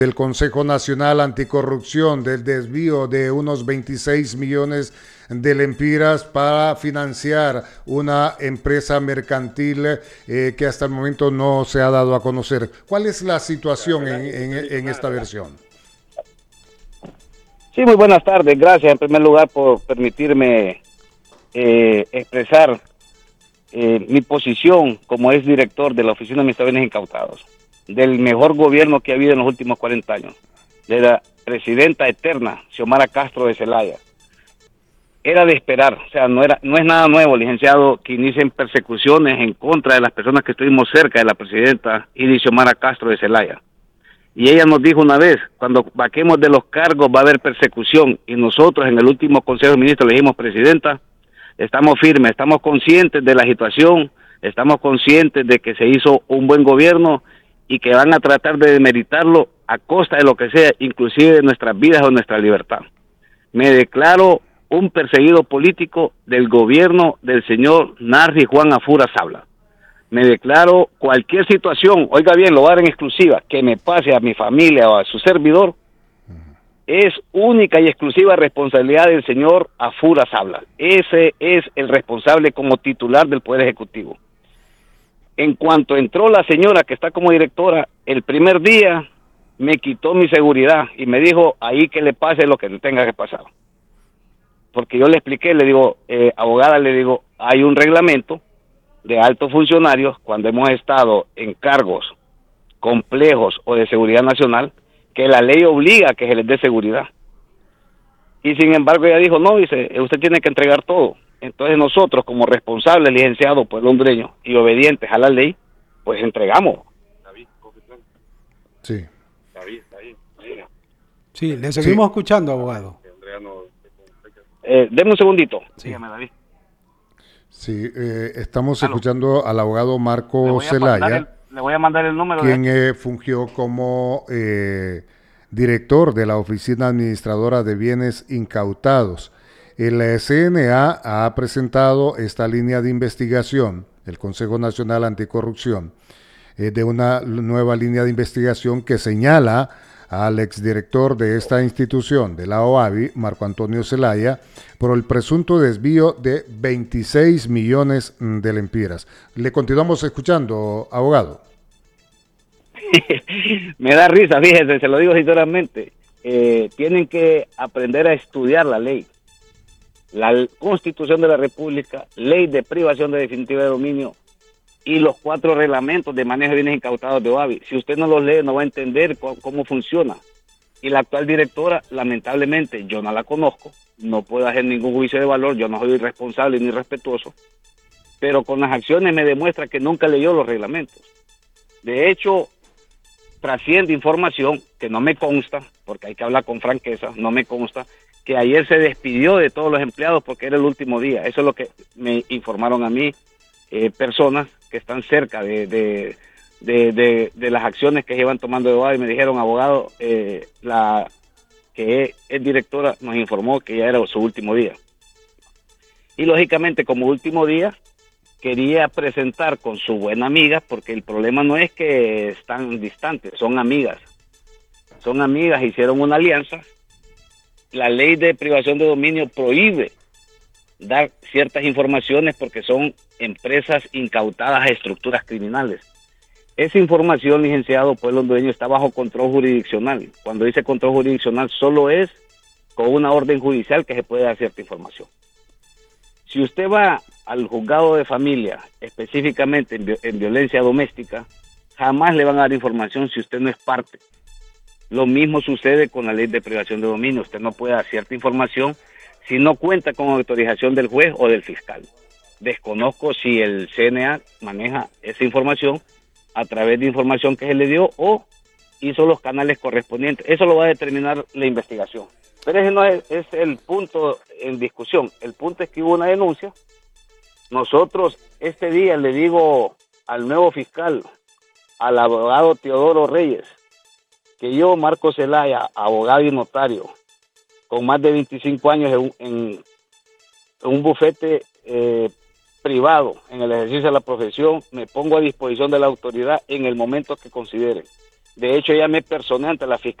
del Consejo Nacional Anticorrupción del desvío de unos 26 millones de lempiras para financiar una empresa mercantil que hasta el momento no se ha dado a conocer. ¿Cuál es la situación en esta versión? Sí, muy buenas tardes. Gracias en primer lugar por permitirme expresar mi posición como ex director de la Oficina de Administradores Bienes Incautados, del mejor gobierno que ha habido en los últimos 40 años, de la presidenta eterna, Xiomara Castro de Zelaya. Era de esperar, o sea, no es nada nuevo, licenciado, que inicien persecuciones en contra de las personas que estuvimos cerca de la presidenta y de Xiomara Castro de Zelaya. Y ella nos dijo una vez, cuando vaquemos de los cargos va a haber persecución, y nosotros en el último Consejo de Ministros le dijimos, presidenta, estamos firmes, estamos conscientes de la situación, estamos conscientes de que se hizo un buen gobierno y que van a tratar de demeritarlo a costa de lo que sea, inclusive de nuestras vidas o nuestra libertad. Me declaro un perseguido político del gobierno del señor Narri Juan Afura Sabla. Me declaro cualquier situación, oiga bien, lo voy a dar en exclusiva, que me pase a mi familia o a su servidor, es única y exclusiva responsabilidad del señor Afura Sabla. Ese es el responsable como titular del Poder Ejecutivo. En cuanto entró la señora que está como directora, el primer día me quitó mi seguridad y me dijo ahí que le pase lo que le tenga que pasar. Porque yo le expliqué, le digo, abogada, le digo, hay un reglamento de altos funcionarios cuando hemos estado en cargos complejos o de seguridad nacional, que la ley obliga a que se les dé seguridad. Y sin embargo ella dijo, no, dice, usted tiene que entregar todo. Entonces nosotros, como responsables, licenciados, pueblo hondureño, y obedientes a la ley, pues entregamos. Sí. Sí, le seguimos escuchando, abogado. Deme un segundito. Sí. Dígame, David. Sí, estamos escuchando al abogado Marco Zelaya, Le voy a mandar el número. quien fungió como director de la Oficina Administradora de Bienes Incautados. El CNA ha presentado esta línea de investigación, el Consejo Nacional Anticorrupción, de una nueva línea de investigación que señala al exdirector de esta institución, de la OABI, Marco Antonio Zelaya, por el presunto desvío de 26 millones de lempiras. Le continuamos escuchando, abogado. Me da risa, fíjese, se lo digo sinceramente. Tienen que aprender a estudiar la ley. La Constitución de la República, Ley de Privación de Definitiva de Dominio y los 4 reglamentos de manejo de bienes incautados de OABI. Si usted no los lee, no va a entender cómo funciona. Y la actual directora, lamentablemente, yo no la conozco, no puedo hacer ningún juicio de valor, yo no soy irresponsable ni respetuoso, pero con las acciones me demuestra que nunca leyó los reglamentos. De hecho, trasciende información que no me consta, porque hay que hablar con franqueza, no me consta, que ayer se despidió de todos los empleados porque era el último día. Eso es lo que me informaron a mí, personas que están cerca de las acciones que llevan tomando de OABI. Me dijeron, abogado, la que es directora nos informó que ya era su último día. Y lógicamente, como último día, quería presentar con su buena amiga, porque el problema no es que están distantes, son amigas. Son amigas, hicieron una alianza. La ley de privación de dominio prohíbe dar ciertas informaciones porque son empresas incautadas a estructuras criminales. Esa información, licenciado, pueblo hondureño, está bajo control jurisdiccional. Cuando dice control jurisdiccional, solo es con una orden judicial que se puede dar cierta información. Si usted va al juzgado de familia, específicamente en violencia doméstica, jamás le van a dar información si usted no es parte. Lo mismo sucede con la ley de privación de dominio. Usted no puede dar cierta información si no cuenta con autorización del juez o del fiscal. Desconozco si el CNA maneja esa información a través de información que se le dio o hizo los canales correspondientes. Eso lo va a determinar la investigación. Pero ese no es el punto en discusión. El punto es que hubo una denuncia. Nosotros este día le digo al nuevo fiscal, al abogado Teodoro Reyes, que yo, Marco Zelaya, abogado y notario, con más de 25 años en un bufete privado en el ejercicio de la profesión, me pongo a disposición de la autoridad en el momento que considere. De hecho, ya me personé ante la Fiscalía